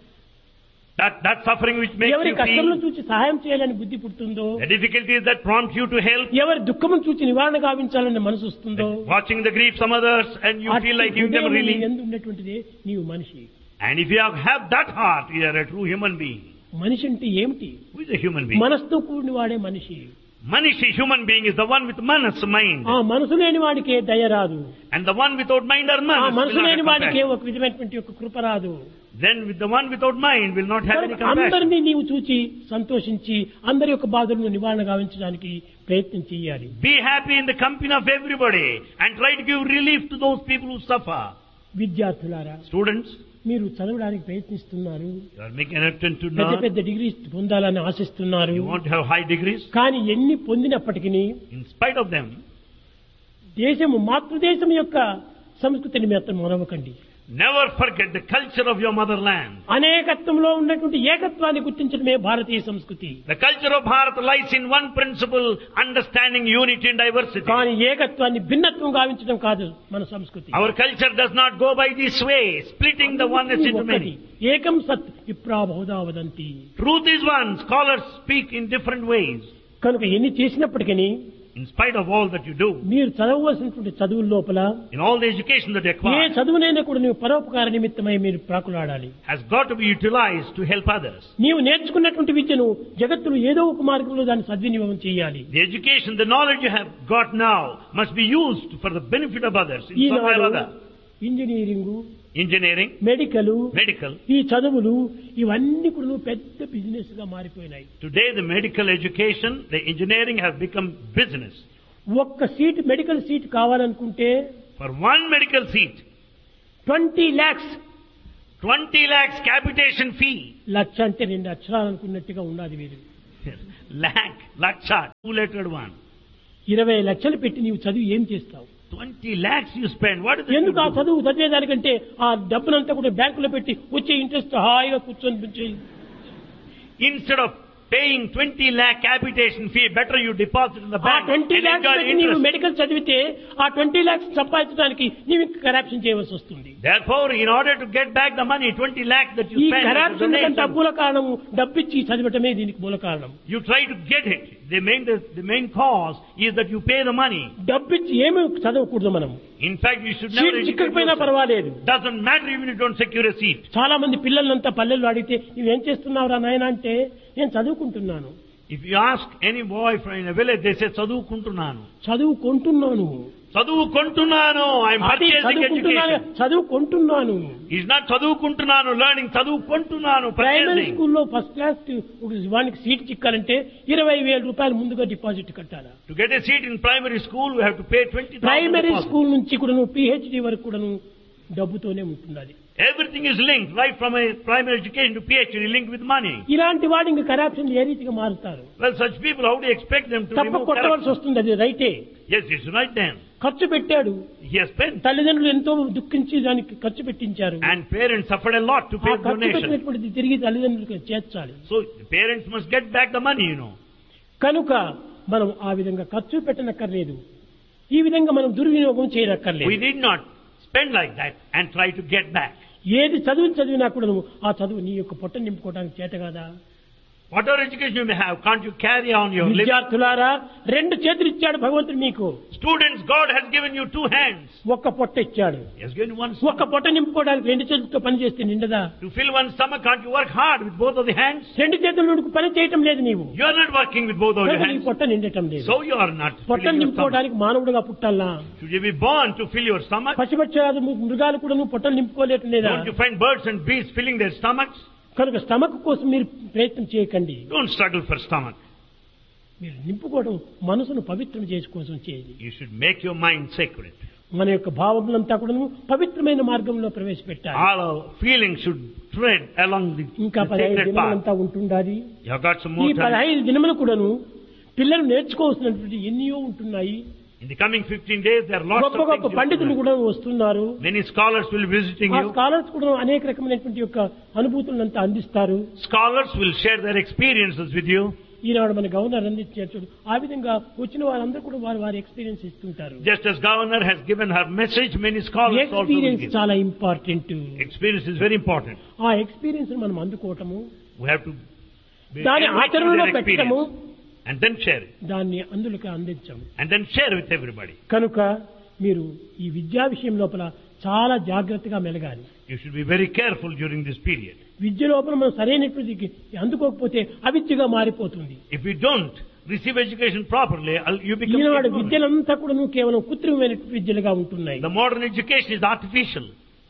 That suffering which makes ఎవరి you కష్టములను feel, చూసి సహాయం చేయాలని బుద్ధి పుడుతుందో, the difficulties that prompt you to help, ఎవరి దుఃఖమును చూసి నివారణ గావించాలని మనసు వస్తుందో, watching the grief some others and you feel like giving them relief. ఎందు ఉన్నటువంటిదే నీవు మనిషి. And if you have that heart, you are a true human being. మనిషి అంటే ఏమిటి? Who is a human being? మనసుతో కూడిన వాడే మనిషి. Manishi, human being, is the one with manas, mind. ఆ మనసు లేని వాడికే దయ రాదు. And the one without mind or ఆ manas will మనసు not లేని have వాడికే compassion. ఒక విధమైనటువంటి ఒక కృప రాదు. Then with the one without mind will not have any compassion. అందరినీ నీవు చూచి సంతోషించి అందరి యొక్క బాధలను నివారణ గావించడానికి ప్రయత్నం చేయాలి. Be happy in the company of everybody and try to give relief to those people who suffer. విద్యార్థులారా, Students, మీరు చదవడానికి ప్రయత్నిస్తున్నారు, you are making an attempt to పెద్ద learn. పెద్ద డిగ్రీ పొందాలని ఆశిస్తున్నారు. You want to have high degrees. కానీ ఎన్ని పొందినప్పటికీ In spite of them, దేశము మాతృదేశం యొక్క సంస్కృతిని మాత్రం మరవకండి. never forget the culture of your motherland. అనేకత్వంలో ఉన్నటువంటి ఏకత్వాన్ని గుర్తించడమే భారతీయ సంస్కృతి. The culture of Bharat lies in one principle, understanding unity and diversity. కానీ ఏకత్వాన్ని భిన్నత్వం గావించడం కాదు మన సంస్కృతి. Our culture does not go by this way, splitting the oneness into ఒక్కటి. many. ఏకం సత్ విప్రా Bahuda వదంతి. Truth is one. Scholars speak in different ways. కనుక ఎన్ని చేసినప్పటికీ in spite of all that you do, మీరు చదవవలసినటువంటి చదువుల లోపల in all the education that you A acquire, చదువునైనా కూడా నీవు పరోపకార నిమిత్తమై మీరు ప్రాకులాడాలి. has got to be utilized to help others. నీవు నేర్చుకున్నటువంటి విద్యను జగత్తులో ఏదో ఒక మార్గంలో దాన్ని సద్వినియోగం చేయాలి. The education, the knowledge you have got now must be used for the benefit of others in some way or other. Engineering, Engineering, medical. ఈ చదువులు ఇవన్నీ కూడా పెద్ద బిజినెస్ గా మారిపోయినాయి. Today the medical education, the engineering have become business. ఒక్క seat medical seat కావాలనుకుంటే For one medical seat, 20 lakhs. 20 lakhs capitation fee. లక్ష అంటే 2 అక్షరాలు అనుకున్నట్టుగా ఉన్నది వీరు. Laksha, 2-lettered one. 20 లక్షలు పెట్టి నీవు చదువు ఏం చేస్తావు? 20 lakhs you spend. What is it? ఎందుకు ఆ you do? చదువు చదివేదానికంటే ఆ డబ్బునంతా కూడా బ్యాంకులో పెట్టి వచ్చే ఇంట్రెస్ట్ హాయిగా కూర్చొని Instead of paying 20 lakh capitation fee, better you deposit in the ఆ bank 20 and lakhs enjoy the పెట్టి నీవు interest. మెడికల్ చదివితే ఆ 20 lakhs సంపాదించడానికి నీవు ఇంకా కరప్షన్ చేయవలసి వస్తుంది. Therefore, in order to get back the money, 20 lakhs that you ఈ spend, as a corruption donation, కంటే మూల కారణం డబ్బిచ్చి చదివటమే దీనికి మూల కారణం. you try to get it. The main cause is that you pay the money. డబ్బిచ్చి ఏమి చదవకూడదు మనం. In fact, you should never seat educate చిక్కకపోయినా yourself. పర్వాలేదు. Doesn't matter even if you don't secure a seat. చాలా మంది పిల్లలంతా పల్లెల్లో అడిగితే నువ్వేం చేస్తున్నావురా నాయన అంటే నేను చదువుకుంటున్నాను. If you ask any boy from in a village, they say, చదువుకుంటున్నాను. చదువుకుంటున్నాను. చదువుకుంటున్నాను. I'm అది purchasing చదువుకుంటున్నాను, education. చదువుకుంటున్నాను. He's not చదువుకుంటున్నాను, learning, చదువుకుంటున్నాను, ప్రైమరీ purchasing. స్కూల్లో ఫస్ట్ క్లాస్ వానికి సీట్ చిక్కాలంటే 20,000 రూపాయలు ముందుగా డిపాజిట్ కట్టాలా. To get a seat in primary school, we have to pay 20,000 primary deposit. School నుంచి కూడా PhD వరకు కూడా డబ్బుతోనే ఉంటున్నది. Everything is linked, right from a primary education to PhD, linked with money. ఇలాంటి వాడు ఇంకా కరప్షన్ ఏ రీతిగా మారుతారు? Well, such people, how do you expect them to తప్ప remove కొట్టవలసి corruption? వస్తుంది. అది రైటే. Yes, it's right then. ఖర్చు పెట్టాడు. He has spent. తల్లిదండ్రులు ఎంతో దుఃఖించి దానికి ఖర్చు పెట్టించారు. And parents suffered a lot to ఆ pay ఖర్చు donation. పెట్టినటువంటిది తిరిగి తల్లిదండ్రులకు చేర్చాలి. So, the parents must get back the money, కనుక మనం ఆ విధంగా ఖర్చు పెట్టనక్కర్లేదు. ఈ విధంగా మనం దుర్వినియోగం We చేయనక్కర్లేదు. did not spend like that and try to get back. ఏది చదివినా కూడా ఆ చదువు నీ యొక్క పొట్ట నింపుకోవడానికి చేత కదా. Whatever education you may have, can't you carry on your living? విద్యార్థులారా, 2 చేతులు ఇచ్చాడు భగవంతుడు మీకు. Students, God has given you 2 hands. ఒక్క పొట్ట ఇచ్చాడు. He has given you one ఒక్క stomach. పొట్ట నింపుకోవడానికి 2 చేతులతో పని చేస్తే నిండదా? To fill one stomach, can't you work hard with both of the hands? 2 చేతులు పని చేయటం లేదు నీవు. You are not working with both of your కనుక నీ hands. పొట్ట నిండటం లేదు. So you are not పొట్ట filling your stomach. నింపుకోవడానికి మానవుడుగా పుట్టాలా? Should you be born to fill your stomach? పశుపక్షాది మృగాలు కూడా నువ్వు పొట్టలు నింపుకోలేటం లేదా? Don't you find birds and beasts filling their stomachs? కనుక స్టమక్ కోసం మీరు ప్రయత్నం చేయకండి. Don't struggle for stomach. మీరు నింపుకోవడం మనసును పవిత్రం చేసుకోసం చేయండి. You should make your mind sacred. మన యొక్క భావములంతా కూడా పవిత్రమైన మార్గంలో ప్రవేశపెట్టాలి. All our feelings should tread along the ఇంకా 15 sacred path. దినములంతా ఉంటుండాలి. You have got some ఈ more time. 15 దినములు కూడాను పిల్లలు నేర్చుకోవాల్సినటువంటి ఎన్నో ఉంటున్నాయి. In the coming 15 days, there are lots గొప్ప of గొప్ప things. పండితులు కూడా వస్తున్నారు. Many scholars will be visiting ఆ you. స్కాలర్స్ కూడా అనేక రకమైనటువంటి యొక్క అనుభూతులంతా అందిస్తారు. Scholars will share their experiences with you. ఈనాడు మన గవర్నర్ అందించారు. ఆ విధంగా వచ్చిన వారందరూ కూడా వారి ఎక్స్పీరియన్స్ ఇస్తుంటారు. Just as governor has given her message, many scholars also will experience give. చాలా important. Experience is very important. ఆ ఎక్స్పీరియన్స్ మనం అందుకోవటము, We have to be దాని enriched with ఆచరణలో their పెట్టడము, experience and then share it. దాన్ని అందులోకి అందించము. And then share with everybody. కనుక మీరు ఈ విద్యా విషయం లోపల చాలా జాగ్రత్తగా మెలగాలి. You should be very careful during this period. విద్య లోపల మనం సరైనటువంటి అందుకోకపోతే అవిద్యగా మారిపోతుంది. If you don't receive education properly, you become Eenadu ignorant. విద్యలంతా కూడా కేవలం కృత్రిమమైన విద్యలుగా ఉంటున్నాయి. The modern education is artificial.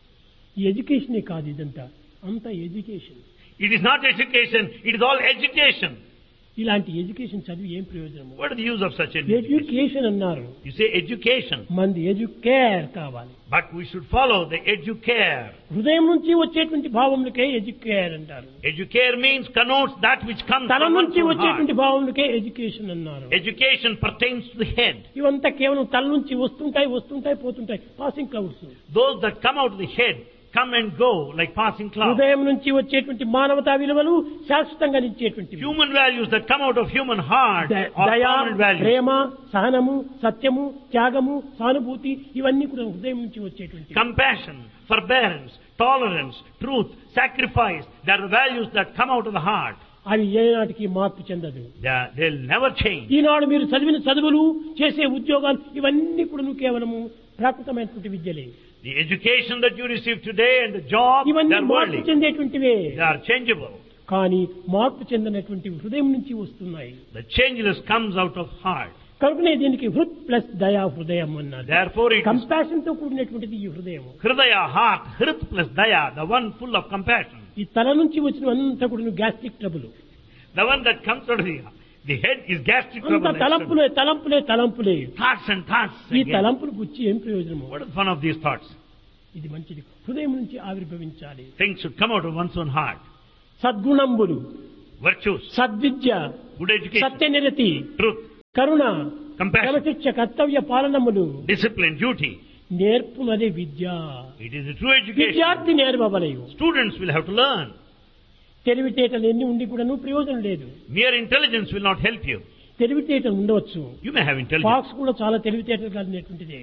ఈ ఎడ్యుకేషనే కాదు ఇదంతా, అంతా education. It is not education, it is all education. ఇలాంటి ఎడ్యుకేషన్ చదివి ఏం ప్రయోజనము? What is the use of such education? Education అన్నారు. You say education, మంది ఎడ్యుకేర్ కావాలి. but we should follow the educare. హృదయం నుంచి వచ్చేటువంటి భావములకే ఎడ్యుకేర్ అంటారు. Educare means connotes that which comes తల from one's నుంచి own వచ్చేటువంటి heart. భావములకే ఎడ్యుకేషన్ అన్నారు. Education pertains to the head. ఇవంతా కేవలం తల నుంచి వస్తుంటాయి పోతుంటాయి, passing clouds. Those that come out of the head come and go like passing clouds. హృదయం నుంచి వచ్చేటువంటి మానవతా విలువలు శాశ్వతంగా నిలిచేటువంటి Human values that come out of human heart are దయ, permanent values. ప్రేమ, సహనము, సత్యము, త్యాగము, సానుభూతి ఇవన్నీ కూడా హృదయం నుంచి వచ్చేటువంటి. Compassion, forbearance, tolerance, truth, sacrifice, they are the values that come out of the heart. అవి ఏనాటికి మార్పు చెందదు. They'll never change. ఈనాడు మీరు చదివిన చదువులు, చేసే ఉద్యోగాలు ఇవన్నీ కూడా కేవలము ప్రాకృతమైనటువంటి విద్యలే. The education that you receive today and the job, ఇవన్నీ they're మార్పు worldly. చెందేటువంటివే. They are changeable. కానీ మార్పు చెందినటువంటి హృదయం నుంచి వస్తున్నాయి. The changeless comes out of heart. కనుకనే దీనికి హృత్ ప్లస్ దయా హృదయం అన్నారు. Therefore it is కంపాషన్ తో కూడినటువంటిది ఈ హృదయం. Hridaya, heart, Hrit plus Daya, the one full of compassion. ఈ తల నుంచి వచ్చిన అంతా కూడా gastric trouble. The one that comes out of the head is gastric trouble. అంత తలంపులే తలంపులే తలంపులే. Thoughts and thoughts. ఈ Again. తలంపులు గుచ్చి ఏం ప్రయోజనము? What is the fun of these thoughts? ఇది మంచిది. హృదయం నుంచి ఆవిర్భవించాలి. Things should come out of one's own heart. సద్గుణంబులు, Virtues, సద్విద్య, good education, సత్యనిరతి, truth, Karuna, compassion, క్రమశిక్ష, కర్తవ్య పాలనములు discipline, duty. నేర్పునదే Vidya. It is a true education. విద్యార్థి నేర్వవలయు. Students will have to learn. తెలివితేటలు ఎన్ని ఉండి కూడా ప్రయోజనం లేదు. Mere intelligence will not help you. తెలివితేటలు ఉండవచ్చు. You may have intelligence. Pox కూడా చాలా తెలివితేటలు కలిగినటువంటిదే.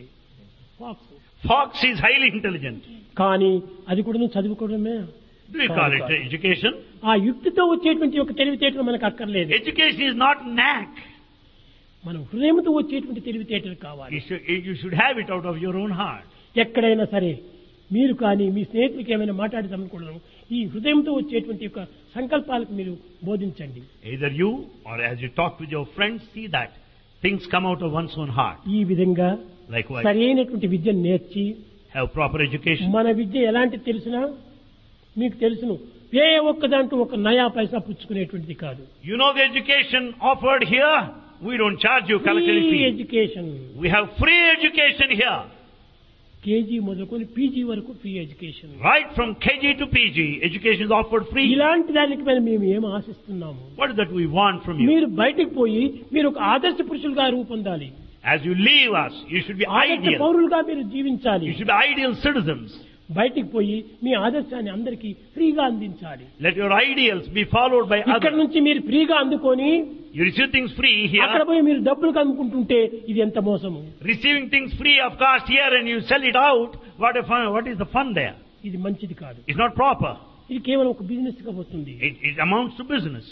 Fox is highly intelligent. కానీ అది కూడా చదువుకోవడమే. Do you call it education? ఆ యుక్తితో వచ్చేటువంటి ఒక తెలివితేటలు మనకు అక్కర్లేదు. Education is not knack. మనం హృదయంతో వచ్చేటువంటి తెలివితేటలు కావాలి. You should have it out of your own heart. ఎక్కడైనా సరే మీరు కానీ మీ స్నేహితులకి ఏమైనా మాట్లాడదామనుకోవడం ఈ హృదయంతో వచ్చేటువంటి ఒక సంకల్పాలకు మీరు బోధించండి. Either you or as you talk with your friends, see that things come out of one's own heart. ఈ విధంగా Likewise, సరైనటువంటి విద్యను నేర్చి have proper education. మన విద్య ఎలాంటిది తెలిసినా మీకు తెలుసును. ఏ ఒక్క దాంట్లో ఒక నయా పైసా పుచ్చుకునేటువంటిది కాదు. You know the education offered here? We don't charge you collective free fee. Education. We have free education here. KG మొదలుకొని పీజీ వరకు free education. Right from KG to PG, education is offered free. ఇలాంటి దానికి మేము ఏం ఆశిస్తున్నాము? What is that we want from you? మీరు బయటికి పోయి మీరు ఒక ఆదర్శ పురుషులుగా రూపొందాలి. As you leave us, you should be ఆదర్శ ideal. పౌరులుగా మీరు జీవించాలి. You should be ideal citizens. బయటికి పోయి మీ ఆదర్శాన్ని అందరికీ ఫ్రీగా అందించాలి. Let your ideals be followed by ఇక్కడ others. నుంచి మీరు ఫ్రీగా అందుకొని You receive things free అక్కడ here. పోయి మీరు డబ్బులు కనుక్కుంటుంటే ఇది ఎంత మోసము. Receiving things free of cost here and you sell it out. What is the fun there? ఇది మంచిది కాదు. It's not proper. ఇది కేవలం ఒక బిజినెస్ గా పోతుంది. It amounts to business.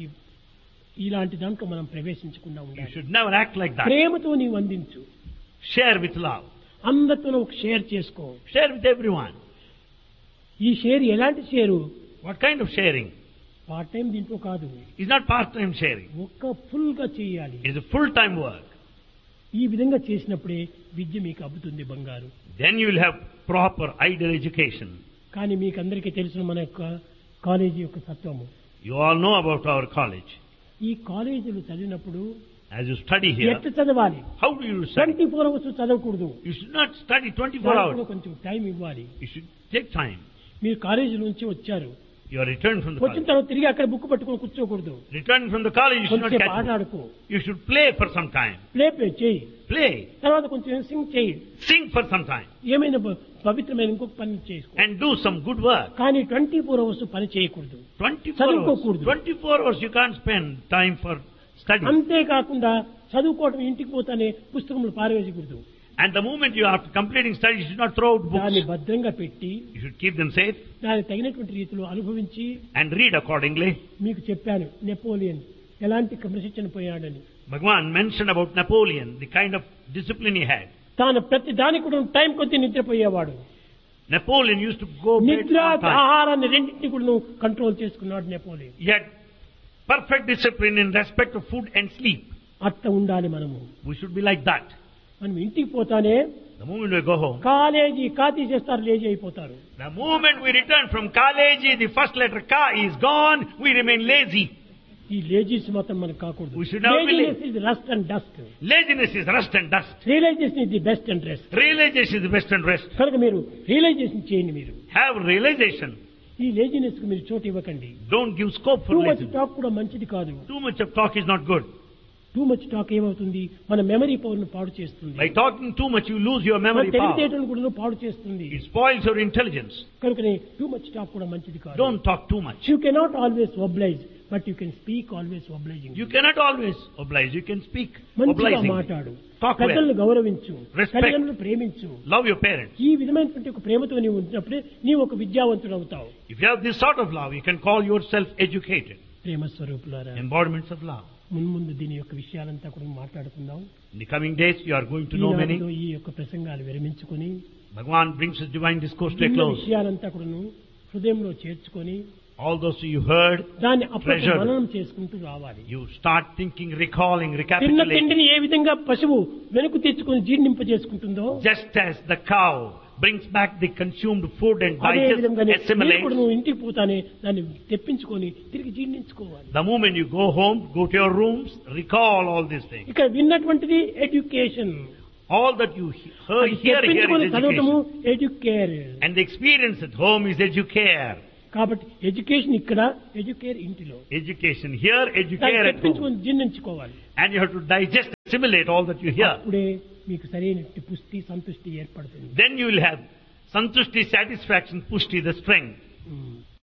ఇలాంటి దాంట్లో మనం ప్రవేశించకుండా You ఉండాలి. should never act like that. ప్రేమతో నీవు అందించు. Share with love. అందరితో ఒక షేర్ చేసుకో. Share with everyone. ఈ షేర్ ఎలాంటి share? What kind of sharing? Part time దీంట్లో కాదు. It's not part-time sharing. ఒక్క ఫుల్ గా చేయాలి. It's a full-time work. ఈ విధంగా చేసినప్పుడే విద్య మీకు అబ్బుతుంది బంగారు. Then you will have proper ideal education. కానీ మీకు అందరికీ తెలిసిన మన యొక్క కాలేజీ యొక్క తత్వము. You all know about our college. ఈ కాలేజీలు చదివినప్పుడు As you study here, ఎట్లా చదవాలి? how do you study? 24 hours చదవకూడదు. You should not study 24 దానికి hours. కూడా కొంచెం టైం ఇవ్వాలి. You should take time. మీరు కాలేజీ నుంచి వచ్చారు. You are returned from the వచ్చిన college. తర్వాత తిరిగి అక్కడ బుక్ పట్టుకొని కూర్చోకూడదు. Returned from the college, you should not కొంచెం catch. ఆట ఆడుకో. You should play for some time. Play చేయి. Play. తర్వాత కొంచెం సింగ్ చేయి. Sing for some time. ఏమైనా పవిత్రమైన ఇంకొక పని చేసుకో. And do some good work. కానీ 24 అవర్స్ పని చేయకూడదు. 24 చదువుకోకూడదు. hours. 24 hours you can't spend time for study. అంతేకాకుండా చదువుకోవడం ఇంటికి పోతానే పుస్తకములు పారవేయకూడదు. And the moment you are completing study, you should not throw out దాన్ని books. భద్రంగా పెట్టి You should keep them safe దానికి తగినటువంటి రీతిలో అనుభవించి and read accordingly. మీకు చెప్పాను నెపోలియన్ ఎలాంటి క్రమశిక్షణ పోయాడని. Bhagwan mentioned about Napoleon, the kind of discipline he had. తాను ప్రతి దానికి కూడా టైం కొద్ది నిద్రపోయేవాడు. Napoleon used to go bed నిద్ర on time. ఆహారాన్ని రెండింటిని కూడా కంట్రోల్ చేసుకున్నాడు Napoleon. He had perfect discipline in respect of food and sleep. అట్ట ఉండాలి మనము. We should be like that. మనం ఇంటికి పోతానే The moment we go home, college తీసేస్తారు, లేజీ అయిపోతారు. the moment we return from college, the first letter Ka is gone, we remain lazy. ఈ లేజీస్ మాత్రం మనకు కాకూడదు. We should not be lazy. ఇది rust and dust. Laziness is rust and dust. Realisation ఇది best and rest. Realization is the best and rest. కనుక మీరు realisation చేయండి. మీరు Have realization. ఈ లేజినెస్ కు మీరు చోటు ఇవ్వకండి. Don't give scope for too much laziness. Talk కూడా మంచిది కాదు. Too much of talk is not good. Too much talk ఏమవుతుంది? మన మెమరీ పవర్ ను పాడు చేస్తుంది. By talking too much, you lose your మన memory power. తెలివితేటలను కూడా పాడు చేస్తుంది. It spoils your intelligence. కనుకనే టూ మచ్ టాక్ కూడా మంచిది కాదు. Don't talk too much. You cannot always oblige, but you can speak always obliging. You cannot always oblige. You can speak మంచిగా obliging. మాట్లాడు. Talk పెద్దలను well. గౌరవించు. Respect. తల్లిదండ్రులను ప్రేమించు. Love your parents. ఈ విధమైనటువంటి ఒక ప్రేమతో నీవు ఉంచినప్పుడే నీవు ఒక విద్యావంతుడు అవుతావు. If you have this sort of love, you can call yourself educated. ప్రేమ స్వరూపులారా, embodiments of love. మున్ముందు దీని యొక్క విషయాలంతా కూడా మాట్లాడుకుందాం. In the coming days, you are going to know many. ఈనాటితో ఈ యొక్క ప్రసంగాలు విరమించుకొని Bhagavan brings his divine discourse to a విన్న close. విషయాలంతా కూడాను హృదయంలో చేర్చుకొని All those you heard, దాన్ని అప్పుడు treasured. మననం చేసుకుంటూ రావాలి. You start thinking, recalling, తిన్న recapitulating. తిండిని ఏ విధంగా పశువు వెనుక తెచ్చుకొని జీర్ణింప చేసుకుంటుందో Just as the cow brings back the consumed food and అదే digests, విధంగా మీరు కూడా assimilates. నువ్వు ఇంటికి పోతానే దాన్ని తెప్పించుకొని తిరిగి జీర్ణించుకోవాలి. The moment you go home, go to your rooms, recall all these things. ఇక్కడ విన్నటువంటిది education, All that you heard here తెప్పించుకొని is చదవటము education. Educare. And the experience at home is educare. కాబట్టి ఎడ్యుకేషన్ ఇక్కడ, ఎడ్యుకేర్ ఇంటిలో. Education here, దాన్ని educare at home. తెప్పించుకొని జీర్ణించుకోవాలి. And you have to digest, assimilate all that you hear. అప్పుడే మీకు సరైన పుష్టి సంతృష్టి ఏర్పడుతుంది. Then you will have santushti, satisfaction, pushti, the strength.